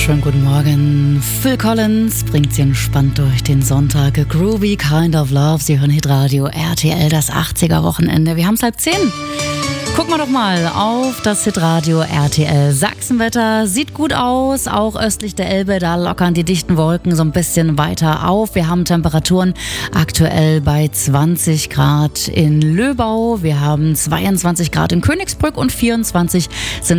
Schönen guten Morgen. Phil Collins bringt Sie entspannt durch den Sonntag. A Groovy Kind of Love. Sie hören Hitradio RTL, das 80er-Wochenende. Wir haben es 9:30. Gucken wir doch mal auf das Hitradio RTL. Sachsenwetter sieht gut aus, auch östlich der Elbe, da lockern die dichten Wolken so ein bisschen weiter auf. Wir haben Temperaturen aktuell bei 20 Grad in Löbau, wir haben 22 Grad in Königsbrück und 24 sind